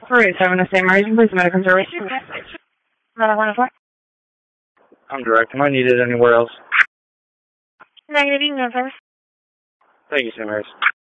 47 to St. Mary's, please, medical service. Medical 104. I'm direct. Am I needed anywhere else? Negative, you can go service. Thank you, St. Mary's.